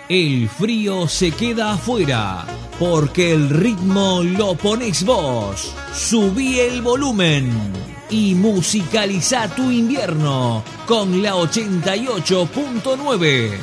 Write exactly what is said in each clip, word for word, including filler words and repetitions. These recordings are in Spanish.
El frío se queda afuera, porque el ritmo lo pones vos. Subí el volumen y musicaliza tu invierno con la ochenta y ocho punto nueve.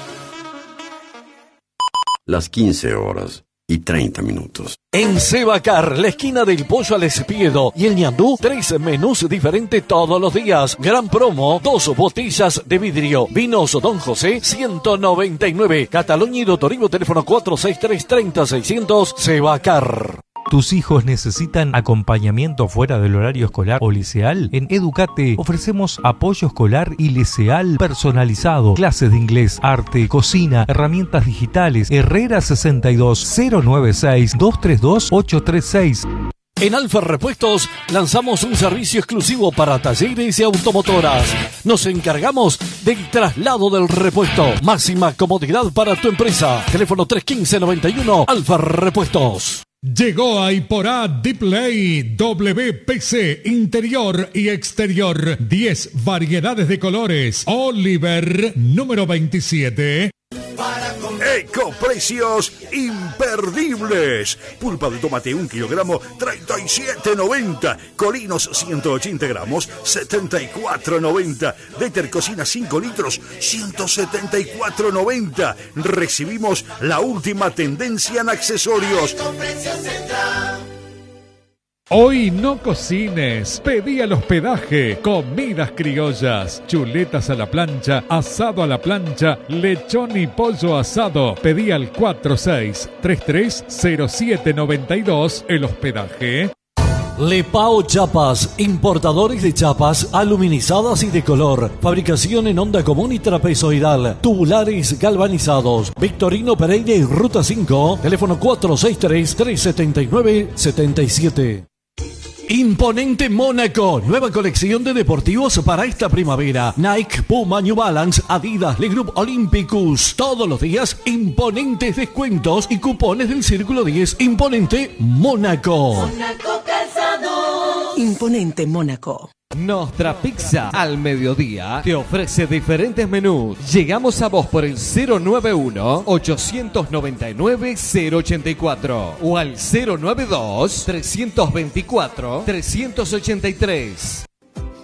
Las quince horas y treinta minutos. En Sebacar, la esquina del Pollo al Espiedo y el ñandú, tres menús diferentes todos los días. Gran promo, dos botellas de vidrio. Vinos Don José, ciento noventa y nueve. Cataluña y Dotorivo, teléfono cuatro seis tres, treinta, seiscientos. Sebacar. ¿Tus hijos necesitan acompañamiento fuera del horario escolar o liceal? En Educate ofrecemos apoyo escolar y liceal personalizado, clases de inglés, arte, cocina, herramientas digitales. Herrera sesenta y dos, cero noventa y seis, dos tres dos, ocho tres seis. En Alfa Repuestos lanzamos un servicio exclusivo para talleres y automotoras. Nos encargamos del traslado del repuesto. Máxima comodidad para tu empresa. Teléfono tres uno cinco, noventa y uno, Alfa Repuestos. Llegó a Iporá Display W P C interior y exterior. diez variedades de colores. Oliver número veintisiete. Ecoprecios imperdibles. Pulpa de tomate un kilogramo, treinta y siete noventa. Colinos ciento ochenta gramos, setenta y cuatro noventa. Deter Cocina cinco litros, ciento setenta y cuatro noventa. Recibimos la última tendencia en accesorios. Hoy no cocines, pedí al hospedaje, comidas criollas, chuletas a la plancha, asado a la plancha, lechón y pollo asado. Pedí al cuatro seis tres tres cero siete nueve dos el hospedaje. Lepao Chapas, importadores de chapas aluminizadas y de color. Fabricación en onda común y trapezoidal. Tubulares galvanizados. Victorino Pereira y Ruta cinco. Teléfono cuatro seis tres, tres siete nueve, siete siete. Imponente Mónaco, nueva colección de deportivos para esta primavera. Nike, Puma, New Balance, Adidas, Le Groupe Olympicus. Todos los días, imponentes descuentos y cupones del Círculo diez. Imponente Mónaco. Mónaco Calzado. Imponente Mónaco. Nostra Pizza al mediodía te ofrece diferentes menús. Llegamos a vos por el cero nueve uno, ocho nueve nueve, cero ochenta y cuatro o al cero nueve dos, tres dos cuatro, tres ocho tres.